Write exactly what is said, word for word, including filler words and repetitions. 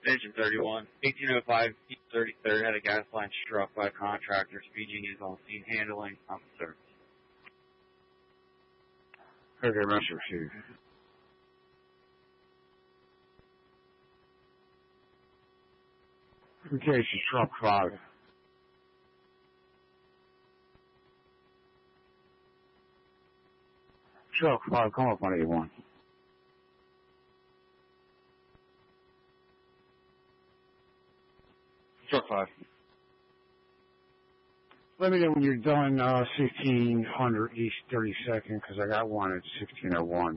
Engine thirty-one, eighteen oh five, thirty-third, had a gas line struck by a contractor. Speed Genius on scene handling on the service. Okay, Master Chief. Communications, truck five. Truck five, come up on eighty-one. Truck five. Let me know when you're done, uh, sixteen hundred East thirty-second, because I got one at sixteen oh one.